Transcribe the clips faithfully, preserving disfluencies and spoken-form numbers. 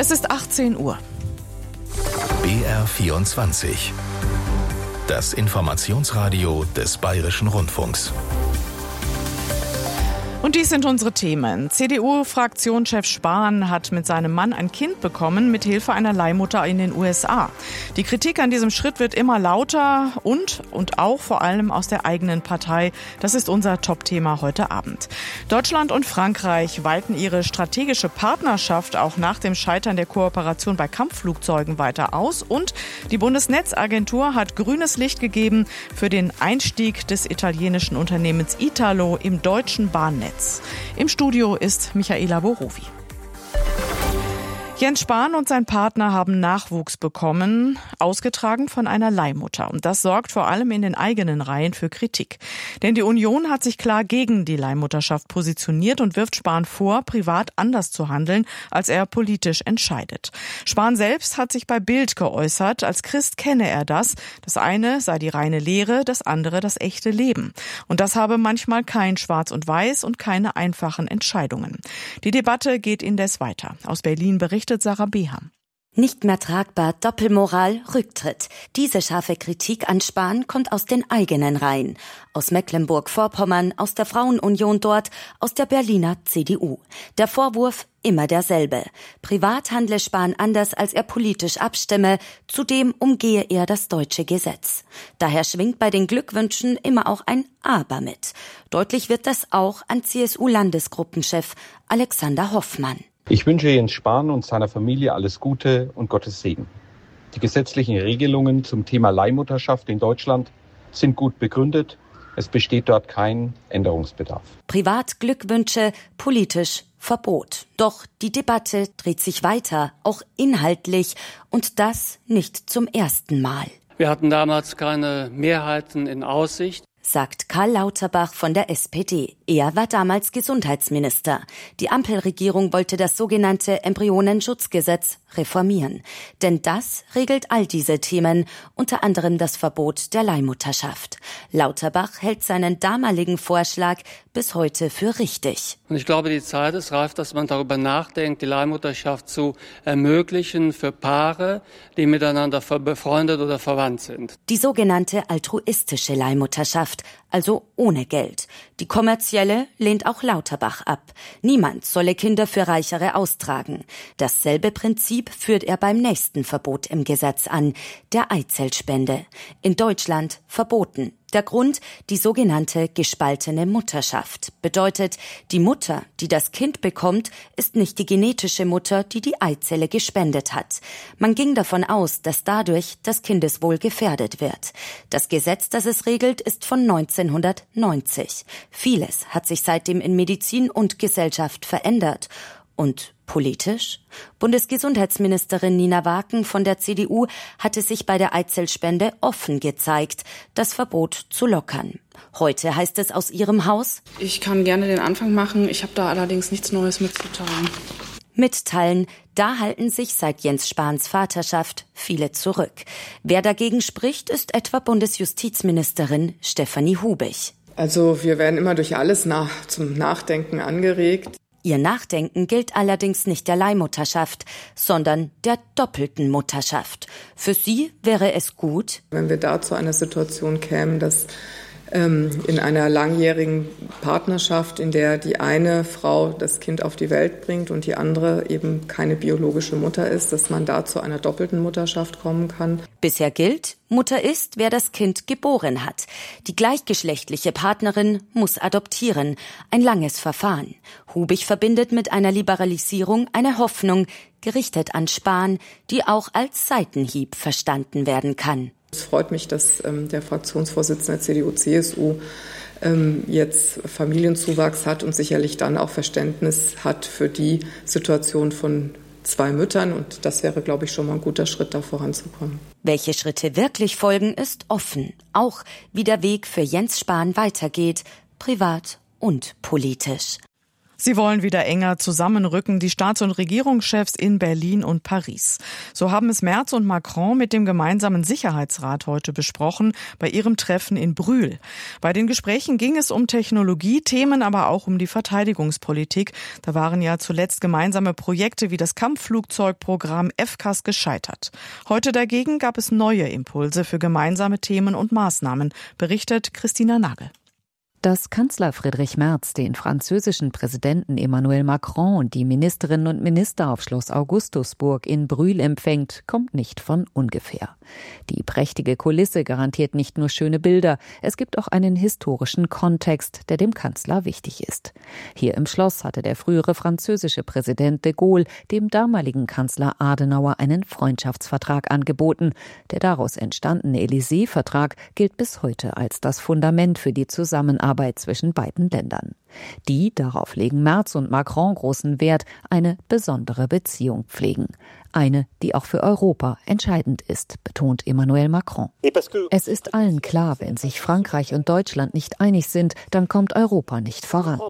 Es ist achtzehn Uhr. B R vierundzwanzig. Das Informationsradio des Bayerischen Rundfunks. Und dies sind unsere Themen. C D U-Fraktionschef Spahn hat mit seinem Mann ein Kind bekommen, mit Hilfe einer Leihmutter in den U S A. Die Kritik an diesem Schritt wird immer lauter und, und auch vor allem aus der eigenen Partei. Das ist unser Top-Thema heute Abend. Deutschland und Frankreich weiten ihre strategische Partnerschaft auch nach dem Scheitern der Kooperation bei Kampfflugzeugen weiter aus. Und die Bundesnetzagentur hat grünes Licht gegeben für den Einstieg des italienischen Unternehmens Italo im deutschen Bahnnetz. Im Studio ist Michaela Borowi. Jens Spahn und sein Partner haben Nachwuchs bekommen, ausgetragen von einer Leihmutter. Und das sorgt vor allem in den eigenen Reihen für Kritik. Denn die Union hat sich klar gegen die Leihmutterschaft positioniert und wirft Spahn vor, privat anders zu handeln, als er politisch entscheidet. Spahn selbst hat sich bei Bild geäußert. Als Christ kenne er das. Das eine sei die reine Lehre, das andere das echte Leben. Und das habe manchmal kein Schwarz und Weiß und keine einfachen Entscheidungen. Die Debatte geht indes weiter. Aus Berlin berichtet Sarah Beham. Nicht mehr tragbar, Doppelmoral, Rücktritt. Diese scharfe Kritik an Spahn kommt aus den eigenen Reihen. Aus Mecklenburg-Vorpommern, aus der Frauenunion dort, aus der Berliner C D U. Der Vorwurf immer derselbe. Privat handle Spahn anders, als er politisch abstimme. Zudem umgehe er das deutsche Gesetz. Daher schwingt bei den Glückwünschen immer auch ein Aber mit. Deutlich wird das auch an C S U-Landesgruppenchef Alexander Hoffmann. Ich wünsche Jens Spahn und seiner Familie alles Gute und Gottes Segen. Die gesetzlichen Regelungen zum Thema Leihmutterschaft in Deutschland sind gut begründet. Es besteht dort kein Änderungsbedarf. Privat Glückwünsche, politisch Verbot. Doch die Debatte dreht sich weiter, auch inhaltlich, und das nicht zum ersten Mal. Wir hatten damals keine Mehrheiten in Aussicht, sagt Karl Lauterbach von der S P D. Er war damals Gesundheitsminister. Die Ampelregierung wollte das sogenannte Embryonenschutzgesetz reformieren. Denn das regelt all diese Themen, unter anderem das Verbot der Leihmutterschaft. Lauterbach hält seinen damaligen Vorschlag bis heute für richtig. Und ich glaube, die Zeit ist reif, dass man darüber nachdenkt, die Leihmutterschaft zu ermöglichen für Paare, die miteinander befreundet oder verwandt sind. Die sogenannte altruistische Leihmutterschaft, also ohne Geld. Die kommerzielle lehnt auch Lauterbach ab. Niemand solle Kinder für Reichere austragen. Dasselbe Prinzip führt er beim nächsten Verbot im Gesetz an, der Eizellspende. In Deutschland verboten. Der Grund, die sogenannte gespaltene Mutterschaft. Bedeutet, die Mutter, die das Kind bekommt, ist nicht die genetische Mutter, die die Eizelle gespendet hat. Man ging davon aus, dass dadurch das Kindeswohl gefährdet wird. Das Gesetz, das es regelt, ist von neunzehnhundertneunzig. Vieles hat sich seitdem in Medizin und Gesellschaft verändert. Und politisch? Bundesgesundheitsministerin Nina Waken von der C D U hatte sich bei der Eizellspende offen gezeigt, das Verbot zu lockern. Heute heißt es aus ihrem Haus: Ich kann gerne den Anfang machen, ich habe da allerdings nichts Neues mitzuteilen. Mitteilen, da halten sich seit Jens Spahns Vaterschaft viele zurück. Wer dagegen spricht, ist etwa Bundesjustizministerin Stefanie Hubich. Also wir werden immer durch alles nach, zum Nachdenken angeregt. Ihr Nachdenken gilt allerdings nicht der Leihmutterschaft, sondern der doppelten Mutterschaft. Für sie wäre es gut, wenn wir da zu einer Situation kämen, dass ähm, in einer langjährigen Partnerschaft, in der die eine Frau das Kind auf die Welt bringt und die andere eben keine biologische Mutter ist, dass man da zu einer doppelten Mutterschaft kommen kann. Bisher gilt, Mutter ist, wer das Kind geboren hat. Die gleichgeschlechtliche Partnerin muss adoptieren. Ein langes Verfahren. Hubich verbindet mit einer Liberalisierung eine Hoffnung, gerichtet an Spahn, die auch als Seitenhieb verstanden werden kann. Es freut mich, dass ähm, der Fraktionsvorsitzende C D U C S U ähm, jetzt Familienzuwachs hat und sicherlich dann auch Verständnis hat für die Situation von zwei Müttern. Und das wäre, glaube ich, schon mal ein guter Schritt, da voranzukommen. Welche Schritte wirklich folgen, ist offen. Auch wie der Weg für Jens Spahn weitergeht, privat und politisch. Sie wollen wieder enger zusammenrücken, die Staats- und Regierungschefs in Berlin und Paris. So haben es Merz und Macron mit dem gemeinsamen Sicherheitsrat heute besprochen, bei ihrem Treffen in Brühl. Bei den Gesprächen ging es um Technologiethemen, aber auch um die Verteidigungspolitik. Da waren ja zuletzt gemeinsame Projekte wie das Kampfflugzeugprogramm F C A S gescheitert. Heute dagegen gab es neue Impulse für gemeinsame Themen und Maßnahmen, berichtet Christina Nagel. Dass Kanzler Friedrich Merz den französischen Präsidenten Emmanuel Macron und die Ministerinnen und Minister auf Schloss Augustusburg in Brühl empfängt, kommt nicht von ungefähr. Die prächtige Kulisse garantiert nicht nur schöne Bilder, es gibt auch einen historischen Kontext, der dem Kanzler wichtig ist. Hier im Schloss hatte der frühere französische Präsident de Gaulle dem damaligen Kanzler Adenauer einen Freundschaftsvertrag angeboten. Der daraus entstandene Élysée-Vertrag gilt bis heute als das Fundament für die Zusammenarbeit zwischen beiden Ländern. Die, darauf legen Merz und Macron großen Wert, eine besondere Beziehung pflegen. Eine, die auch für Europa entscheidend ist, betont Emmanuel Macron. Es ist allen klar, wenn sich Frankreich und Deutschland nicht einig sind, dann kommt Europa nicht voran.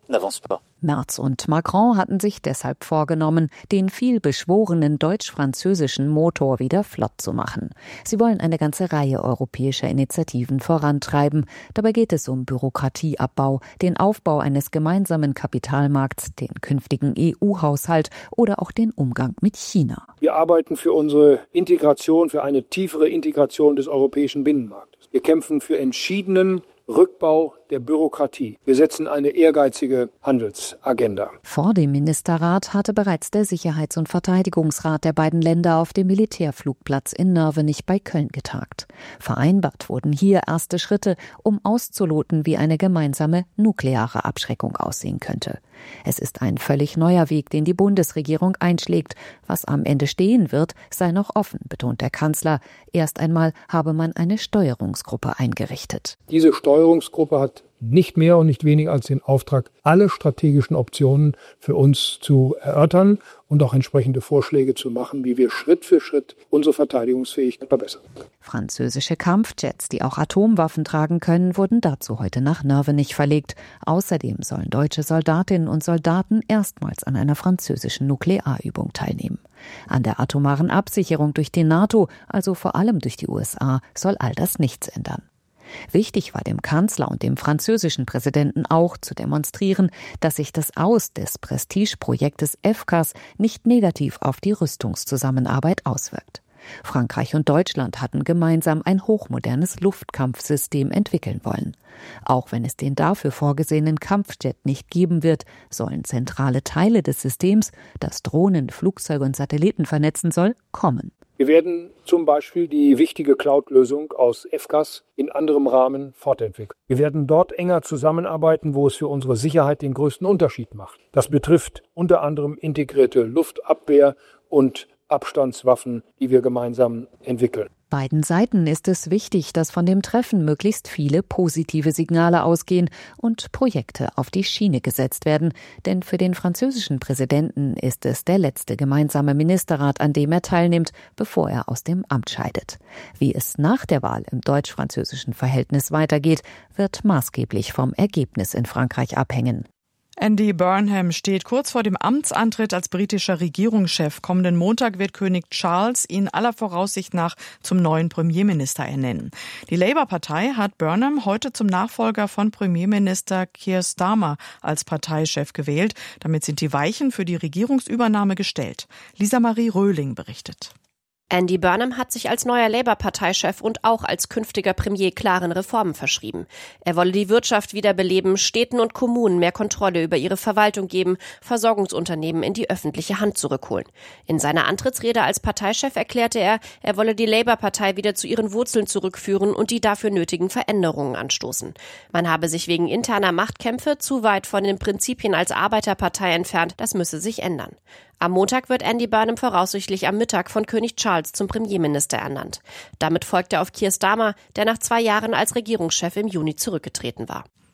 Merz und Macron hatten sich deshalb vorgenommen, den viel beschworenen deutsch-französischen Motor wieder flott zu machen. Sie wollen eine ganze Reihe europäischer Initiativen vorantreiben. Dabei geht es um Bürokratieabbau, den Aufbau eines gemeinsamen Kapitalmarkts, den künftigen E U-Haushalt oder auch den Umgang mit China. Wir arbeiten für unsere Integration, für eine tiefere Integration des europäischen Binnenmarktes. Wir kämpfen für entschiedenen Rückbau der Bürokratie. Wir setzen eine ehrgeizige Handelsagenda. Vor dem Ministerrat hatte bereits der Sicherheits- und Verteidigungsrat der beiden Länder auf dem Militärflugplatz in Nörvenich bei Köln getagt. Vereinbart wurden hier erste Schritte, um auszuloten, wie eine gemeinsame nukleare Abschreckung aussehen könnte. Es ist ein völlig neuer Weg, den die Bundesregierung einschlägt. Was am Ende stehen wird, sei noch offen, betont der Kanzler. Erst einmal habe man eine Steuerungsgruppe eingerichtet. Diese Steuerungsgruppe hat nicht mehr und nicht weniger als den Auftrag, alle strategischen Optionen für uns zu erörtern und auch entsprechende Vorschläge zu machen, wie wir Schritt für Schritt unsere Verteidigungsfähigkeit verbessern. Französische Kampfjets, die auch Atomwaffen tragen können, wurden dazu heute nach Nörvenich verlegt. Außerdem sollen deutsche Soldatinnen und Soldaten erstmals an einer französischen Nuklearübung teilnehmen. An der atomaren Absicherung durch die NATO, also vor allem durch die U S A, soll all das nichts ändern. Wichtig war dem Kanzler und dem französischen Präsidenten auch zu demonstrieren, dass sich das Aus des Prestigeprojektes F C A S nicht negativ auf die Rüstungszusammenarbeit auswirkt. Frankreich und Deutschland hatten gemeinsam ein hochmodernes Luftkampfsystem entwickeln wollen. Auch wenn es den dafür vorgesehenen Kampfjet nicht geben wird, sollen zentrale Teile des Systems, das Drohnen, Flugzeuge und Satelliten vernetzen soll, kommen. Wir werden zum Beispiel die wichtige Cloud-Lösung aus F C A S in anderem Rahmen fortentwickeln. Wir werden dort enger zusammenarbeiten, wo es für unsere Sicherheit den größten Unterschied macht. Das betrifft unter anderem integrierte Luftabwehr und Abstandswaffen, die wir gemeinsam entwickeln. Beiden Seiten ist es wichtig, dass von dem Treffen möglichst viele positive Signale ausgehen und Projekte auf die Schiene gesetzt werden. Denn für den französischen Präsidenten ist es der letzte gemeinsame Ministerrat, an dem er teilnimmt, bevor er aus dem Amt scheidet. Wie es nach der Wahl im deutsch-französischen Verhältnis weitergeht, wird maßgeblich vom Ergebnis in Frankreich abhängen. Andy Burnham steht kurz vor dem Amtsantritt als britischer Regierungschef. Kommenden Montag wird König Charles ihn aller Voraussicht nach zum neuen Premierminister ernennen. Die Labour-Partei hat Burnham heute zum Nachfolger von Premierminister Keir Starmer als Parteichef gewählt. Damit sind die Weichen für die Regierungsübernahme gestellt. Lisa Marie Röhling berichtet. Andy Burnham hat sich als neuer Labour-Parteichef und auch als künftiger Premier klaren Reformen verschrieben. Er wolle die Wirtschaft wiederbeleben, Städten und Kommunen mehr Kontrolle über ihre Verwaltung geben, Versorgungsunternehmen in die öffentliche Hand zurückholen. In seiner Antrittsrede als Parteichef erklärte er, er wolle die Labour-Partei wieder zu ihren Wurzeln zurückführen und die dafür nötigen Veränderungen anstoßen. Man habe sich wegen interner Machtkämpfe zu weit von den Prinzipien als Arbeiterpartei entfernt, das müsse sich ändern. Am Montag wird Andy Burnham voraussichtlich am Mittag von König Charles zum Premierminister ernannt. Damit folgt er auf Keir Starmer, der nach zwei Jahren als Regierungschef im Juni zurückgetreten war.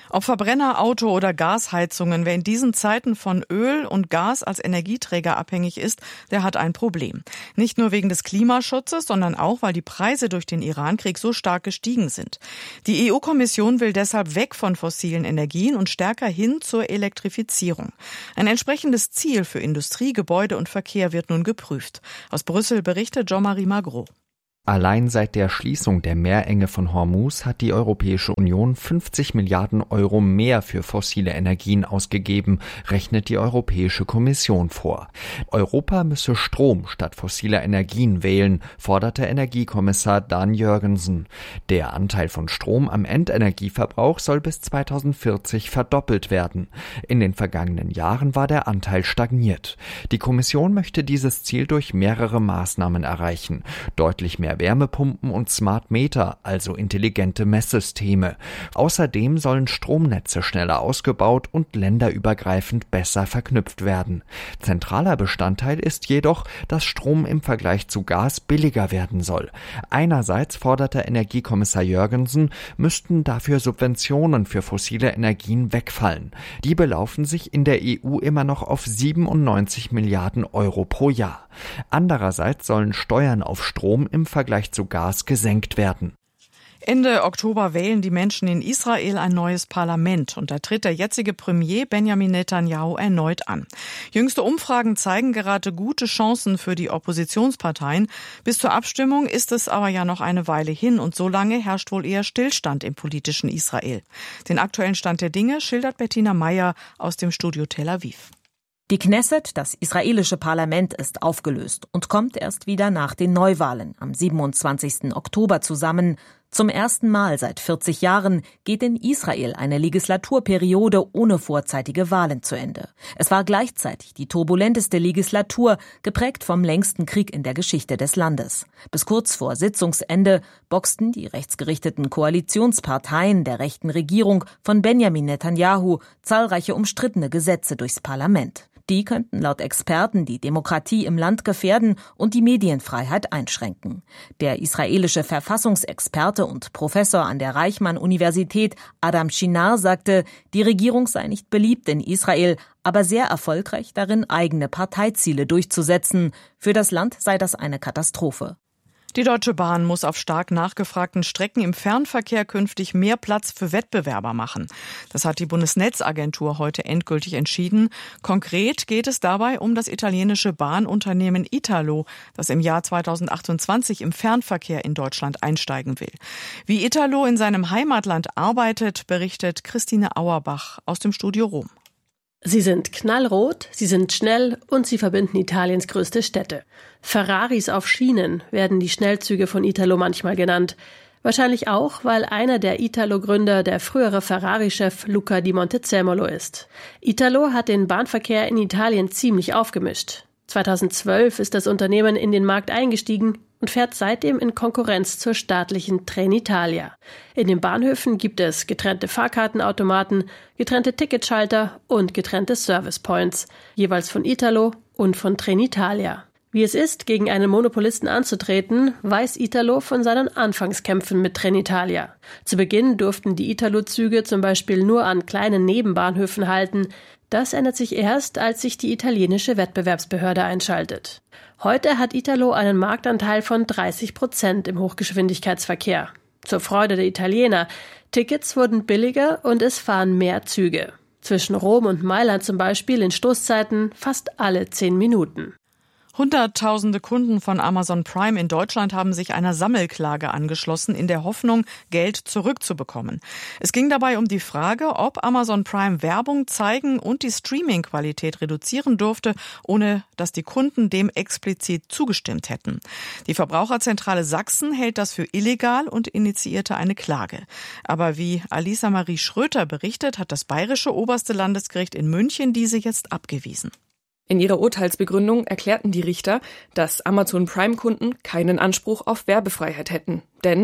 Ob Verbrenner, Auto oder Gasheizungen, wer in diesen Zeiten von Öl und Gas als Energieträger abhängig ist, der hat ein Problem. Nicht nur wegen des Klimaschutzes, sondern auch, weil die Preise durch den Irankrieg so stark gestiegen sind. Die E U-Kommission will deshalb weg von fossilen Energien und stärker hin zur Elektrifizierung. Ein entsprechendes Ziel für Industrie, Gebäude und Verkehr wird nun geprüft. Aus Brüssel berichtet Jean-Marie Magro. Allein seit der Schließung der Meerenge von Hormuz hat die Europäische Union fünfzig Milliarden Euro mehr für fossile Energien ausgegeben, rechnet die Europäische Kommission vor. Europa müsse Strom statt fossiler Energien wählen, forderte Energiekommissar Dan Jørgensen. Der Anteil von Strom am Endenergieverbrauch soll bis zweitausendvierzig verdoppelt werden. In den vergangenen Jahren war der Anteil stagniert. Die Kommission möchte dieses Ziel durch mehrere Maßnahmen erreichen. Deutlich mehr Wärmepumpen und Smart Meter, also intelligente Messsysteme. Außerdem sollen Stromnetze schneller ausgebaut und länderübergreifend besser verknüpft werden. Zentraler Bestandteil ist jedoch, dass Strom im Vergleich zu Gas billiger werden soll. Einerseits forderte Energiekommissar Jørgensen, müssten dafür Subventionen für fossile Energien wegfallen. Die belaufen sich in der E U immer noch auf siebenundneunzig Milliarden Euro pro Jahr. Andererseits sollen Steuern auf Strom im Vergleich zu Gas gesenkt werden. Ende Oktober wählen die Menschen in Israel ein neues Parlament und da tritt der jetzige Premier Benjamin Netanyahu erneut an. Jüngste Umfragen zeigen gerade gute Chancen für die Oppositionsparteien. Bis zur Abstimmung ist es aber ja noch eine Weile hin und so lange herrscht wohl eher Stillstand im politischen Israel. Den aktuellen Stand der Dinge schildert Bettina Meyer aus dem Studio Tel Aviv. Die Knesset, das israelische Parlament, ist aufgelöst und kommt erst wieder nach den Neuwahlen am siebenundzwanzigsten Oktober zusammen. Zum ersten Mal seit vierzig Jahren geht in Israel eine Legislaturperiode ohne vorzeitige Wahlen zu Ende. Es war gleichzeitig die turbulenteste Legislatur, geprägt vom längsten Krieg in der Geschichte des Landes. Bis kurz vor Sitzungsende boxten die rechtsgerichteten Koalitionsparteien der rechten Regierung von Benjamin Netanyahu zahlreiche umstrittene Gesetze durchs Parlament. Die könnten laut Experten die Demokratie im Land gefährden und die Medienfreiheit einschränken. Der israelische Verfassungsexperte und Professor an der Reichmann-Universität Adam Shinar sagte, die Regierung sei nicht beliebt in Israel, aber sehr erfolgreich darin, eigene Parteiziele durchzusetzen. Für das Land sei das eine Katastrophe. Die Deutsche Bahn muss auf stark nachgefragten Strecken im Fernverkehr künftig mehr Platz für Wettbewerber machen. Das hat die Bundesnetzagentur heute endgültig entschieden. Konkret geht es dabei um das italienische Bahnunternehmen Italo, das im Jahr zweitausendachtundzwanzig im Fernverkehr in Deutschland einsteigen will. Wie Italo in seinem Heimatland arbeitet, berichtet Christine Auerbach aus dem Studio Rom. Sie sind knallrot, sie sind schnell und sie verbinden Italiens größte Städte. Ferraris auf Schienen werden die Schnellzüge von Italo manchmal genannt. Wahrscheinlich auch, weil einer der Italo-Gründer der frühere Ferrari-Chef Luca di Montezemolo ist. Italo hat den Bahnverkehr in Italien ziemlich aufgemischt. zweitausendzwölf ist das Unternehmen in den Markt eingestiegen und fährt seitdem in Konkurrenz zur staatlichen Trenitalia. In den Bahnhöfen gibt es getrennte Fahrkartenautomaten, getrennte Ticketschalter und getrennte Servicepoints, jeweils von Italo und von Trenitalia. Wie es ist, gegen einen Monopolisten anzutreten, weiß Italo von seinen Anfangskämpfen mit Trenitalia. Zu Beginn durften die Italo-Züge zum Beispiel nur an kleinen Nebenbahnhöfen halten. Das ändert sich erst, als sich die italienische Wettbewerbsbehörde einschaltet. Heute hat Italo einen Marktanteil von dreißig Prozent im Hochgeschwindigkeitsverkehr. Zur Freude der Italiener. Tickets wurden billiger und es fahren mehr Züge. Zwischen Rom und Mailand zum Beispiel in Stoßzeiten fast alle zehn Minuten. Hunderttausende Kunden von Amazon Prime in Deutschland haben sich einer Sammelklage angeschlossen, in der Hoffnung, Geld zurückzubekommen. Es ging dabei um die Frage, ob Amazon Prime Werbung zeigen und die Streaming-Qualität reduzieren durfte, ohne dass die Kunden dem explizit zugestimmt hätten. Die Verbraucherzentrale Sachsen hält das für illegal und initiierte eine Klage. Aber wie Alisa Marie Schröter berichtet, hat das Bayerische Oberste Landesgericht in München diese jetzt abgewiesen. In ihrer Urteilsbegründung erklärten die Richter, dass Amazon Prime-Kunden keinen Anspruch auf Werbefreiheit hätten. Denn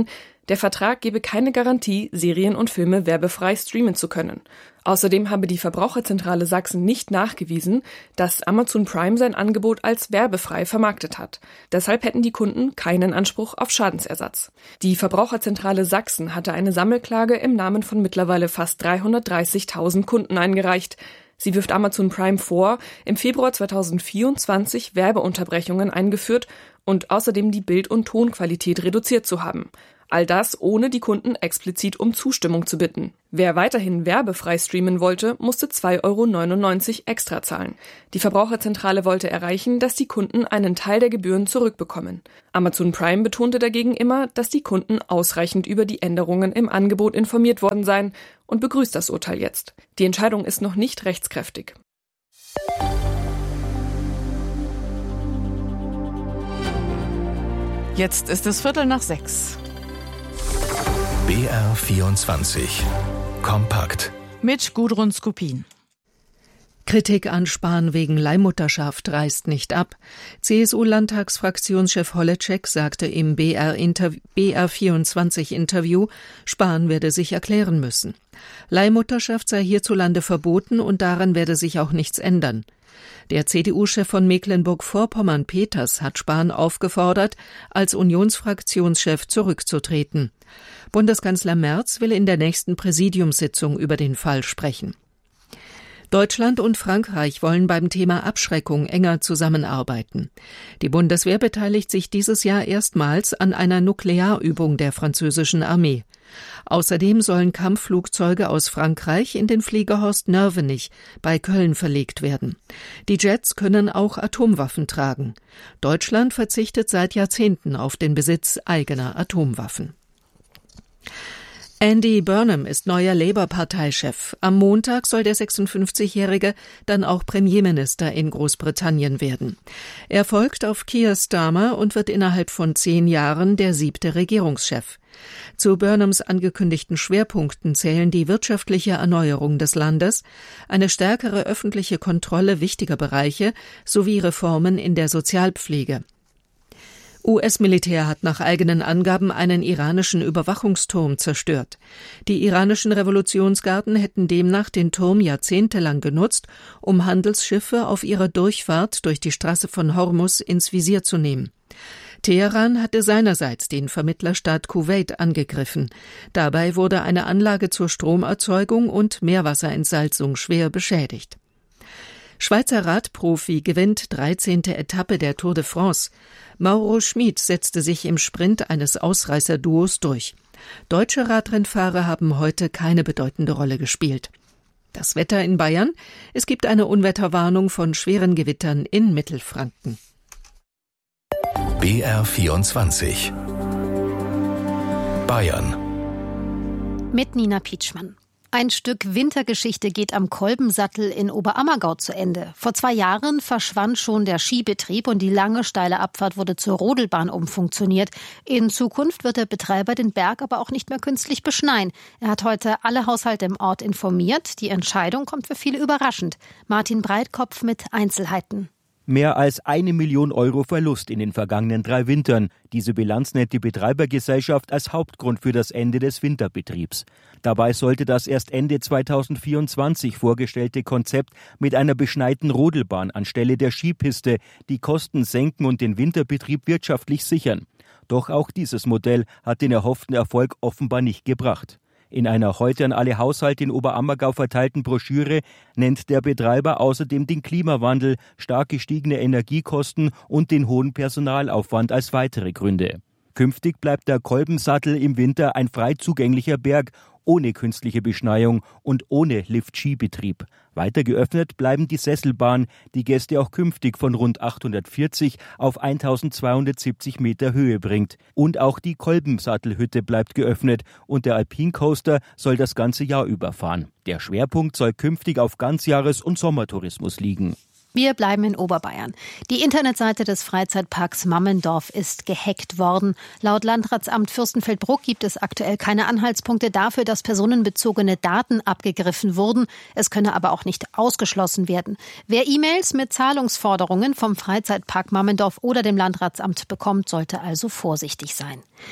Der Vertrag gebe keine Garantie, Serien und Filme werbefrei streamen zu können. Außerdem habe die Verbraucherzentrale Sachsen nicht nachgewiesen, dass Amazon Prime sein Angebot als werbefrei vermarktet hat. Deshalb hätten die Kunden keinen Anspruch auf Schadensersatz. Die Verbraucherzentrale Sachsen hatte eine Sammelklage im Namen von mittlerweile fast dreihundertdreißigtausend Kunden eingereicht. Sie wirft Amazon Prime vor, im Februar zweitausendvierundzwanzig Werbeunterbrechungen eingeführt und außerdem die Bild- und Tonqualität reduziert zu haben. All das, ohne die Kunden explizit um Zustimmung zu bitten. Wer weiterhin werbefrei streamen wollte, musste zwei Euro neunundneunzig extra zahlen. Die Verbraucherzentrale wollte erreichen, dass die Kunden einen Teil der Gebühren zurückbekommen. Amazon Prime betonte dagegen immer, dass die Kunden ausreichend über die Änderungen im Angebot informiert worden seien und begrüßt das Urteil jetzt. Die Entscheidung ist noch nicht rechtskräftig. Jetzt ist es Viertel nach sechs. B R vierundzwanzig. Kompakt. Mit Gudrun Skupin. Kritik an Spahn wegen Leihmutterschaft reißt nicht ab. C S U-Landtagsfraktionschef Holleczek sagte im B R vierundzwanzig-Interview, Spahn werde sich erklären müssen. Leihmutterschaft sei hierzulande verboten und daran werde sich auch nichts ändern. Der C D U-Chef von Mecklenburg-Vorpommern Peters hat Spahn aufgefordert, als Unionsfraktionschef zurückzutreten. Bundeskanzler Merz will in der nächsten Präsidiumssitzung über den Fall sprechen. Deutschland und Frankreich wollen beim Thema Abschreckung enger zusammenarbeiten. Die Bundeswehr beteiligt sich dieses Jahr erstmals an einer Nuklearübung der französischen Armee. Außerdem sollen Kampfflugzeuge aus Frankreich in den Fliegerhorst Nörvenich bei Köln verlegt werden. Die Jets können auch Atomwaffen tragen. Deutschland verzichtet seit Jahrzehnten auf den Besitz eigener Atomwaffen. Andy Burnham ist neuer Labour-Parteichef. Am Montag soll der sechsundfünfzigjährige dann auch Premierminister in Großbritannien werden. Er folgt auf Keir Starmer und wird innerhalb von zehn Jahren der siebte Regierungschef. Zu Burnhams angekündigten Schwerpunkten zählen die wirtschaftliche Erneuerung des Landes, eine stärkere öffentliche Kontrolle wichtiger Bereiche sowie Reformen in der Sozialpflege. U S-Militär hat nach eigenen Angaben einen iranischen Überwachungsturm zerstört. Die iranischen Revolutionsgarden hätten demnach den Turm jahrzehntelang genutzt, um Handelsschiffe auf ihrer Durchfahrt durch die Straße von Hormuz ins Visier zu nehmen. Teheran hatte seinerseits den Vermittlerstaat Kuwait angegriffen. Dabei wurde eine Anlage zur Stromerzeugung und Meerwasserentsalzung schwer beschädigt. Schweizer Radprofi gewinnt dreizehnte Etappe der Tour de France. Mauro Schmid setzte sich im Sprint eines Ausreißerduos durch. Deutsche Radrennfahrer haben heute keine bedeutende Rolle gespielt. Das Wetter in Bayern: Es gibt eine Unwetterwarnung von schweren Gewittern in Mittelfranken. B R vierundzwanzig. Bayern. Mit Nina Pietschmann. Ein Stück Wintergeschichte geht am Kolbensattel in Oberammergau zu Ende. Vor zwei Jahren verschwand schon der Skibetrieb und die lange, steile Abfahrt wurde zur Rodelbahn umfunktioniert. In Zukunft wird der Betreiber den Berg aber auch nicht mehr künstlich beschneien. Er hat heute alle Haushalte im Ort informiert. Die Entscheidung kommt für viele überraschend. Martin Breitkopf mit Einzelheiten. Mehr als eine Million Euro Verlust in den vergangenen drei Wintern. Diese Bilanz nennt die Betreibergesellschaft als Hauptgrund für das Ende des Winterbetriebs. Dabei sollte das erst Ende zweitausendvierundzwanzig vorgestellte Konzept mit einer beschneiten Rodelbahn anstelle der Skipiste die Kosten senken und den Winterbetrieb wirtschaftlich sichern. Doch auch dieses Modell hat den erhofften Erfolg offenbar nicht gebracht. In einer heute an alle Haushalte in Oberammergau verteilten Broschüre nennt der Betreiber außerdem den Klimawandel, stark gestiegene Energiekosten und den hohen Personalaufwand als weitere Gründe. Künftig bleibt der Kolbensattel im Winter ein frei zugänglicher Berg, ohne künstliche Beschneiung und ohne Lift-Ski-Betrieb. Weiter geöffnet bleiben die Sesselbahn, die Gäste auch künftig von rund achthundertvierzig auf eintausendzweihundertsiebzig Meter Höhe bringt. Und auch die Kolbensattelhütte bleibt geöffnet und der Alpine Coaster soll das ganze Jahr überfahren. Der Schwerpunkt soll künftig auf Ganzjahres- und Sommertourismus liegen. Wir bleiben in Oberbayern. Die Internetseite des Freizeitparks Mammendorf ist gehackt worden. Laut Landratsamt Fürstenfeldbruck gibt es aktuell keine Anhaltspunkte dafür, dass personenbezogene Daten abgegriffen wurden. Es könne aber auch nicht ausgeschlossen werden. Wer E-Mails mit Zahlungsforderungen vom Freizeitpark Mammendorf oder dem Landratsamt bekommt, sollte also vorsichtig sein.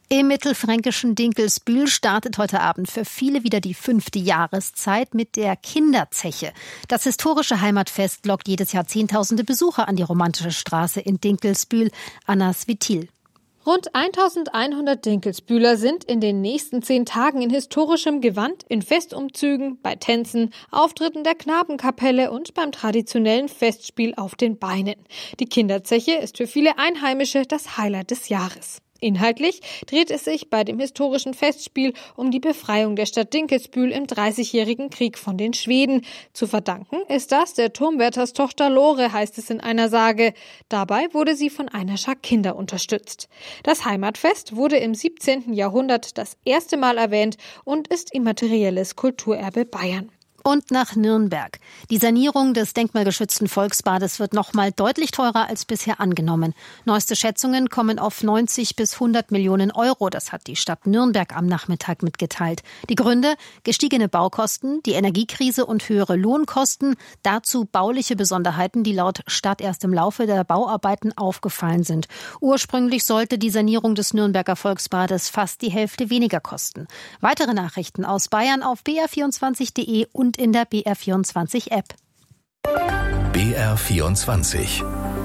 Im mittelfränkischen Dinkelsbühl startet heute Abend für viele wieder die fünfte Jahreszeit mit der Kinderzeche. Das historische Heimatfest lockt jedes Jahr Zehntausende Besucher an die romantische Straße in Dinkelsbühl. Anna Svitil. Rund eintausendeinhundert Dinkelsbühler sind in den nächsten zehn Tagen in historischem Gewand, in Festumzügen, bei Tänzen, Auftritten der Knabenkapelle und beim traditionellen Festspiel auf den Beinen. Die Kinderzeche ist für viele Einheimische das Highlight des Jahres. Inhaltlich dreht es sich bei dem historischen Festspiel um die Befreiung der Stadt Dinkelsbühl im Dreißigjährigen Krieg von den Schweden. Zu verdanken ist das der Turmwärters Tochter Lore, heißt es in einer Sage. Dabei wurde sie von einer Schar Kinder unterstützt. Das Heimatfest wurde im siebzehnten Jahrhundert das erste Mal erwähnt und ist immaterielles Kulturerbe Bayern. Und nach Nürnberg. Die Sanierung des denkmalgeschützten Volksbades wird noch mal deutlich teurer als bisher angenommen. Neueste Schätzungen kommen auf neunzig bis hundert Millionen Euro. Das hat die Stadt Nürnberg am Nachmittag mitgeteilt. Die Gründe? Gestiegene Baukosten, die Energiekrise und höhere Lohnkosten. Dazu bauliche Besonderheiten, die laut Stadt erst im Laufe der Bauarbeiten aufgefallen sind. Ursprünglich sollte die Sanierung des Nürnberger Volksbades fast die Hälfte weniger kosten. Weitere Nachrichten aus Bayern auf b r vierundzwanzig punkt de und in der B R vierundzwanzig App. B R vierundzwanzig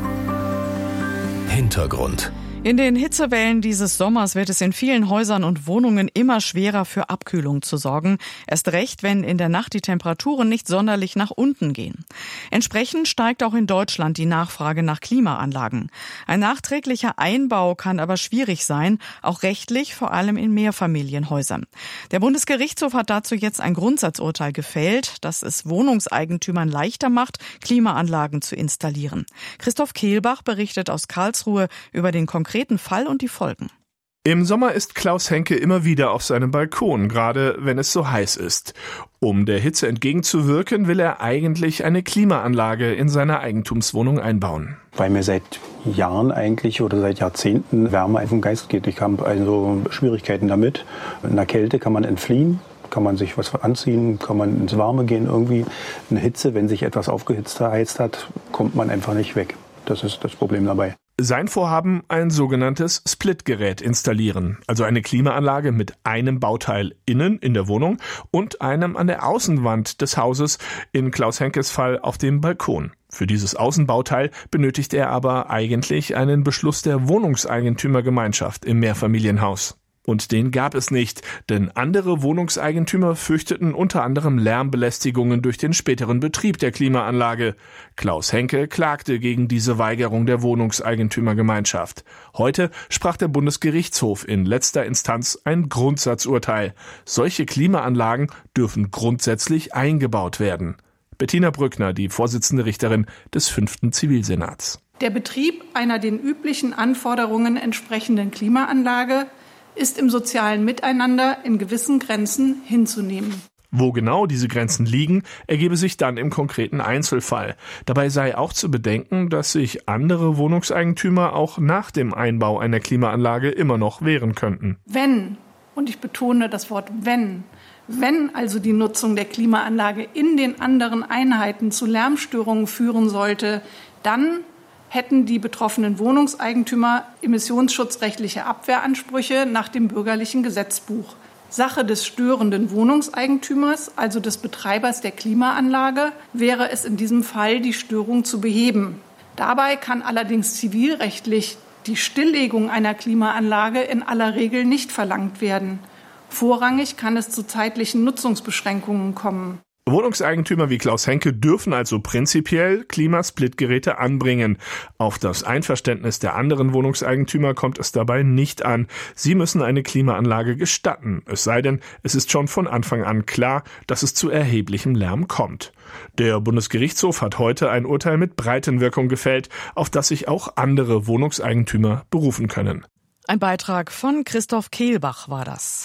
Hintergrund. In den Hitzewellen dieses Sommers wird es in vielen Häusern und Wohnungen immer schwerer, für Abkühlung zu sorgen. Erst recht, wenn in der Nacht die Temperaturen nicht sonderlich nach unten gehen. Entsprechend steigt auch in Deutschland die Nachfrage nach Klimaanlagen. Ein nachträglicher Einbau kann aber schwierig sein, auch rechtlich, vor allem in Mehrfamilienhäusern. Der Bundesgerichtshof hat dazu jetzt ein Grundsatzurteil gefällt, das es Wohnungseigentümern leichter macht, Klimaanlagen zu installieren. Christoph Kehlbach berichtet aus Karlsruhe über den konkreten Fall und die Folgen. Im Sommer ist Klaus Henke immer wieder auf seinem Balkon, gerade wenn es so heiß ist. Um der Hitze entgegenzuwirken, will er eigentlich eine Klimaanlage in seiner Eigentumswohnung einbauen. Weil mir seit Jahren eigentlich oder seit Jahrzehnten Wärme auf den Geist geht. Ich habe also Schwierigkeiten damit. In der Kälte kann man entfliehen, kann man sich was anziehen, kann man ins Warme gehen irgendwie. In der Hitze, wenn sich etwas aufgeheizt hat, kommt man einfach nicht weg. Das ist das Problem dabei. Sein Vorhaben, ein sogenanntes Splitgerät installieren, also eine Klimaanlage mit einem Bauteil innen in der Wohnung und einem an der Außenwand des Hauses, in Klaus Henkes Fall auf dem Balkon. Für dieses Außenbauteil benötigt er aber eigentlich einen Beschluss der Wohnungseigentümergemeinschaft im Mehrfamilienhaus. Und den gab es nicht, denn andere Wohnungseigentümer fürchteten unter anderem Lärmbelästigungen durch den späteren Betrieb der Klimaanlage. Klaus Henke klagte gegen diese Weigerung der Wohnungseigentümergemeinschaft. Heute sprach der Bundesgerichtshof in letzter Instanz ein Grundsatzurteil. Solche Klimaanlagen dürfen grundsätzlich eingebaut werden. Bettina Brückner, die Vorsitzende Richterin des fünften Zivilsenats. Der Betrieb einer den üblichen Anforderungen entsprechenden Klimaanlage ist im sozialen Miteinander in gewissen Grenzen hinzunehmen. Wo genau diese Grenzen liegen, ergebe sich dann im konkreten Einzelfall. Dabei sei auch zu bedenken, dass sich andere Wohnungseigentümer auch nach dem Einbau einer Klimaanlage immer noch wehren könnten. Wenn, und ich betone das Wort wenn, wenn also die Nutzung der Klimaanlage in den anderen Einheiten zu Lärmstörungen führen sollte, dann hätten die betroffenen Wohnungseigentümer emissionsschutzrechtliche Abwehransprüche nach dem bürgerlichen Gesetzbuch. Sache des störenden Wohnungseigentümers, also des Betreibers der Klimaanlage, wäre es in diesem Fall, die Störung zu beheben. Dabei kann allerdings zivilrechtlich die Stilllegung einer Klimaanlage in aller Regel nicht verlangt werden. Vorrangig kann es zu zeitlichen Nutzungsbeschränkungen kommen. Wohnungseigentümer wie Klaus Henke dürfen also prinzipiell Klimasplitgeräte anbringen. Auf das Einverständnis der anderen Wohnungseigentümer kommt es dabei nicht an. Sie müssen eine Klimaanlage gestatten, es sei denn, es ist schon von Anfang an klar, dass es zu erheblichem Lärm kommt. Der Bundesgerichtshof hat heute ein Urteil mit Breitenwirkung gefällt, auf das sich auch andere Wohnungseigentümer berufen können. Ein Beitrag von Christoph Kehlbach war das.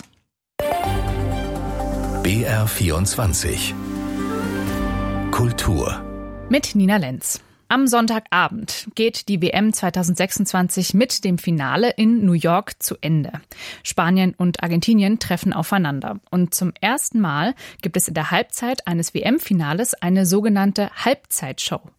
B R vierundzwanzig Kultur mit Nina Lenz. Am Sonntagabend geht die W M zweitausendsechsundzwanzig mit dem Finale in New York zu Ende. Spanien und Argentinien treffen aufeinander. Und zum ersten Mal gibt es in der Halbzeit eines W M-Finales eine sogenannte Halbzeitshow.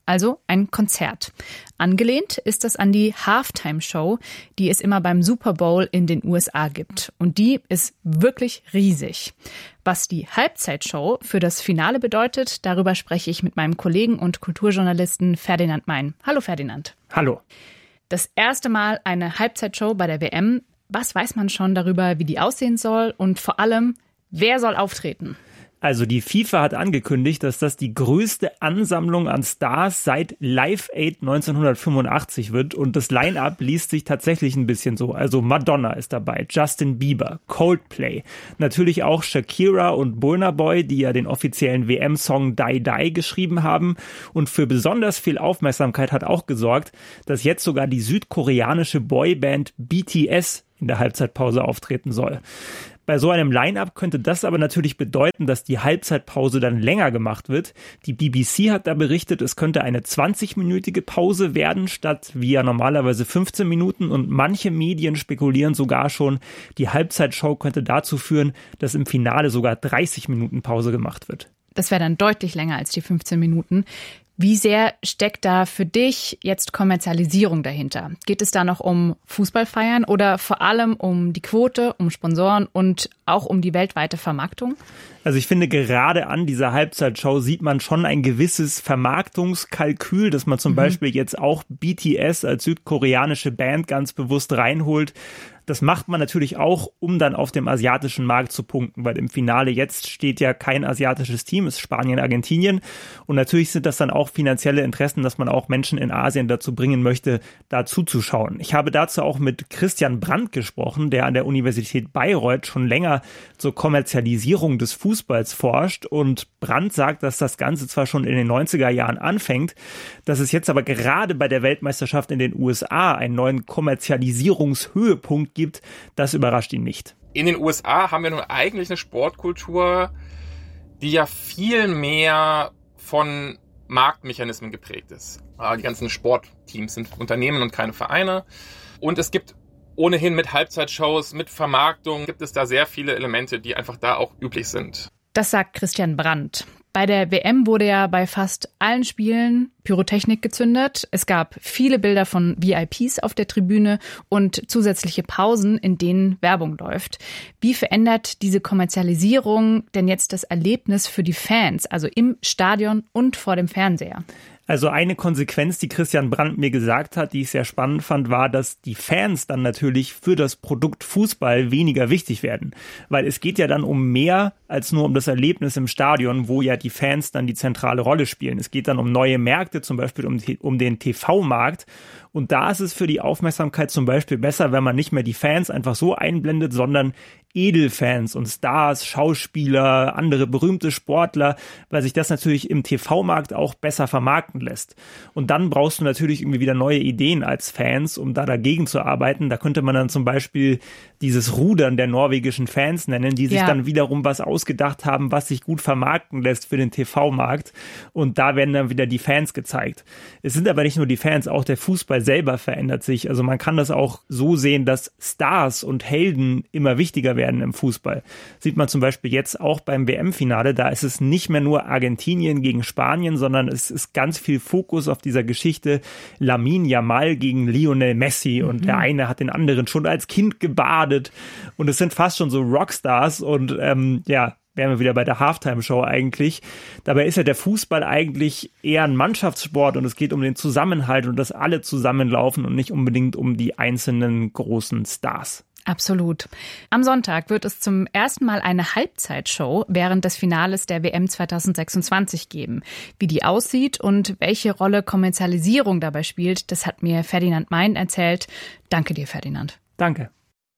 also ein Konzert. Angelehnt ist das an die Halftime-Show, die es immer beim Super Bowl in den U S A gibt. Und die ist wirklich riesig. Was die Halbzeitshow für das Finale bedeutet, darüber spreche ich mit meinem Kollegen und Kulturjournalisten Ferdinand Mein. Hallo Ferdinand. Hallo. Das erste Mal eine Halbzeitshow bei der W M. Was weiß man schon darüber, wie die aussehen soll und vor allem, wer soll auftreten? Also die FIFA hat angekündigt, dass das die größte Ansammlung an Stars seit Live Aid neunzehnhundertfünfundachtzig wird und das Line-Up liest sich tatsächlich ein bisschen so. Also Madonna ist dabei, Justin Bieber, Coldplay, natürlich auch Shakira und Burna Boy, die ja den offiziellen W M-Song Die Die geschrieben haben, und für besonders viel Aufmerksamkeit hat auch gesorgt, dass jetzt sogar die südkoreanische Boyband B T S in der Halbzeitpause auftreten soll. Bei so einem Line-Up könnte das aber natürlich bedeuten, dass die Halbzeitpause dann länger gemacht wird. Die B B C hat da berichtet, es könnte eine zwanzigminütige Pause werden, statt wie ja normalerweise fünfzehn Minuten. Und manche Medien spekulieren sogar schon, die Halbzeitshow könnte dazu führen, dass im Finale sogar dreißig Minuten Pause gemacht wird. Das wäre dann deutlich länger als die fünfzehn Minuten. Wie sehr steckt da für dich jetzt Kommerzialisierung dahinter? Geht es da noch um Fußballfeiern oder vor allem um die Quote, um Sponsoren und auch um die weltweite Vermarktung? Also ich finde, gerade an dieser Halbzeitshow sieht man schon ein gewisses Vermarktungskalkül, dass man zum mhm. Beispiel jetzt auch B T S als südkoreanische Band ganz bewusst reinholt. Das macht man natürlich auch, um dann auf dem asiatischen Markt zu punkten, weil im Finale jetzt steht ja kein asiatisches Team, es ist Spanien, Argentinien. Und natürlich sind das dann auch finanzielle Interessen, dass man auch Menschen in Asien dazu bringen möchte, da zuzuschauen. Ich habe dazu auch mit Christian Brandt gesprochen, der an der Universität Bayreuth schon länger zur Kommerzialisierung des Fußballs forscht. Und Brandt sagt, dass das Ganze zwar schon in den neunziger Jahren anfängt, dass es jetzt aber gerade bei der Weltmeisterschaft in den U S A einen neuen Kommerzialisierungshöhepunkt gibt, das überrascht ihn nicht. In den U S A haben wir nun eigentlich eine Sportkultur, die ja viel mehr von Marktmechanismen geprägt ist. Die ganzen Sportteams sind Unternehmen und keine Vereine. Und es gibt ohnehin mit Halbzeitshows, mit Vermarktung, gibt es da sehr viele Elemente, die einfach da auch üblich sind. Das sagt Christian Brandt. Bei der W M wurde ja bei fast allen Spielen Pyrotechnik gezündet. Es gab viele Bilder von V I Ps auf der Tribüne und zusätzliche Pausen, in denen Werbung läuft. Wie verändert diese Kommerzialisierung denn jetzt das Erlebnis für die Fans, also im Stadion und vor dem Fernseher? Also eine Konsequenz, die Christian Brandt mir gesagt hat, die ich sehr spannend fand, war, dass die Fans dann natürlich für das Produkt Fußball weniger wichtig werden. Weil es geht ja dann um mehr als nur um das Erlebnis im Stadion, wo ja die Fans dann die zentrale Rolle spielen. Es geht dann um neue Märkte, zum Beispiel um, um den T V-Markt. Und da ist es für die Aufmerksamkeit zum Beispiel besser, wenn man nicht mehr die Fans einfach so einblendet, sondern Edelfans und Stars, Schauspieler, andere berühmte Sportler, weil sich das natürlich im T V-Markt auch besser vermarkten lässt. Und dann brauchst du natürlich irgendwie wieder neue Ideen als Fans, um da dagegen zu arbeiten. Da könnte man dann zum Beispiel dieses Rudern der norwegischen Fans nennen, die sich ja. dann wiederum was ausgedacht haben, was sich gut vermarkten lässt für den T V-Markt. Und da werden dann wieder die Fans gezeigt. Es sind aber nicht nur die Fans, auch der Fußball selber verändert sich. Also man kann das auch so sehen, dass Stars und Helden immer wichtiger werden im Fußball. Sieht man zum Beispiel jetzt auch beim W M-Finale, da ist es nicht mehr nur Argentinien gegen Spanien, sondern es ist ganz viel Fokus auf dieser Geschichte Lamine Yamal gegen Lionel Messi und mhm. der eine hat den anderen schon als Kind gebadet und es sind fast schon so Rockstars und ähm, ja, wären wir wieder bei der Halftime-Show eigentlich. Dabei ist ja der Fußball eigentlich eher ein Mannschaftssport und es geht um den Zusammenhalt und dass alle zusammenlaufen und nicht unbedingt um die einzelnen großen Stars. Absolut. Am Sonntag wird es zum ersten Mal eine Halbzeitshow während des Finales der W M zweitausendsechsundzwanzig geben. Wie die aussieht und welche Rolle Kommerzialisierung dabei spielt, das hat mir Ferdinand Mein erzählt. Danke dir, Ferdinand. Danke.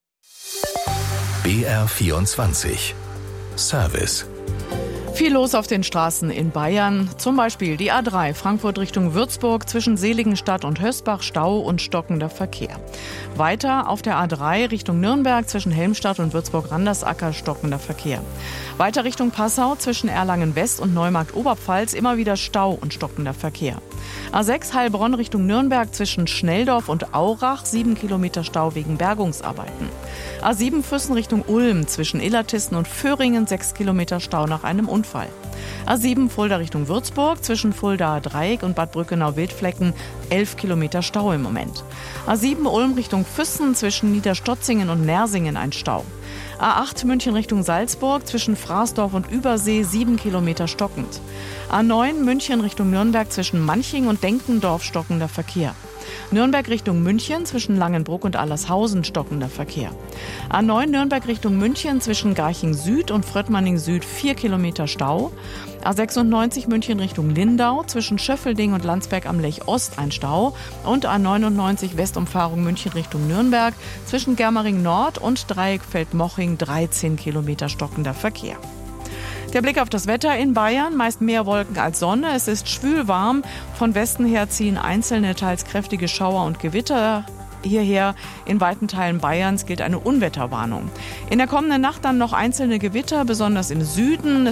B R vierundzwanzig Service. Viel los auf den Straßen in Bayern. Zum Beispiel die A drei Frankfurt Richtung Würzburg zwischen Seligenstadt und Hösbach Stau und stockender Verkehr. Weiter auf der A drei Richtung Nürnberg zwischen Helmstadt und Würzburg-Randersacker stockender Verkehr. Weiter Richtung Passau zwischen Erlangen-West und Neumarkt-Oberpfalz immer wieder Stau und stockender Verkehr. A sechs Heilbronn Richtung Nürnberg zwischen Schnelldorf und Aurach sieben Kilometer Stau wegen Bergungsarbeiten. A sieben Füssen Richtung Ulm zwischen Illertissen und Föhringen sechs Kilometer Stau nach einem Unfall. A sieben Fulda Richtung Würzburg, zwischen Fuldaer Dreieck und Bad Brückenau-Wildflecken elf Kilometer Stau im Moment. A sieben Ulm Richtung Füssen, zwischen Niederstotzingen und Nersingen ein Stau. A acht München Richtung Salzburg, zwischen Fraßdorf und Übersee sieben Kilometer stockend. A neun München Richtung Nürnberg, zwischen Manching und Denkendorf stockender Verkehr. Nürnberg Richtung München, zwischen Langenbruck und Allershausen stockender Verkehr. A neun Nürnberg Richtung München, zwischen Garching Süd und Fröttmanning Süd vier Kilometer Stau. A sechsundneunzig München Richtung Lindau, zwischen Schöffelding und Landsberg am Lech Ost ein Stau. Und A neunundneunzig Westumfahrung München Richtung Nürnberg, zwischen Germering Nord und Dreieckfeld-Moching dreizehn Kilometer stockender Verkehr. Der Blick auf das Wetter in Bayern, meist mehr Wolken als Sonne. Es ist schwül warm. Von Westen her ziehen einzelne, teils kräftige Schauer und Gewitter hierher. In weiten Teilen Bayerns gilt eine Unwetterwarnung. In der kommenden Nacht dann noch einzelne Gewitter, besonders im Süden.